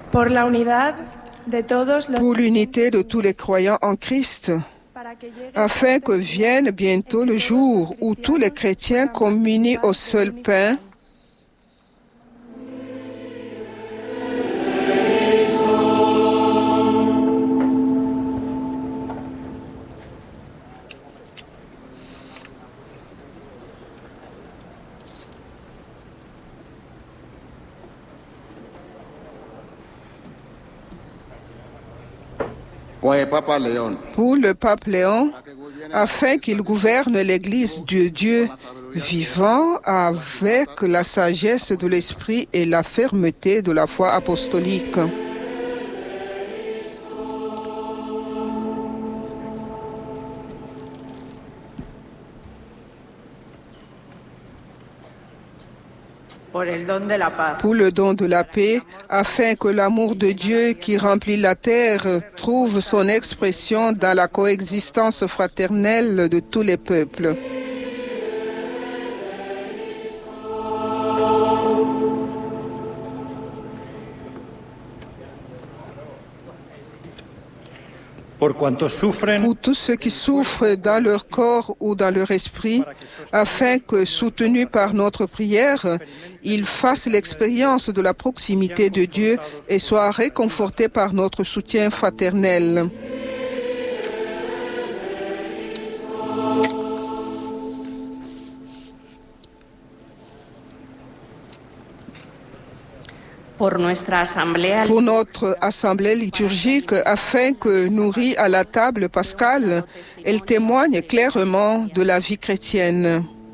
pour l'unité de tous les croyants en Christ, afin que vienne bientôt le jour où tous les chrétiens communient au seul pain, pour le pape Léon, afin qu'il gouverne l'Église de Dieu vivant avec la sagesse de l'Esprit et la fermeté de la foi apostolique. Pour le don de la paix, afin que l'amour de Dieu qui remplit la terre trouve son expression dans la coexistence fraternelle de tous les peuples. Pour tous ceux qui souffrent dans leur corps ou dans leur esprit, afin que, soutenus par notre prière, ils fassent l'expérience de la proximité de Dieu et soient réconfortés par notre soutien fraternel. Pour notre assemblée liturgique, afin que, nourrie à la table pascale, elle témoigne clairement de la vie chrétienne.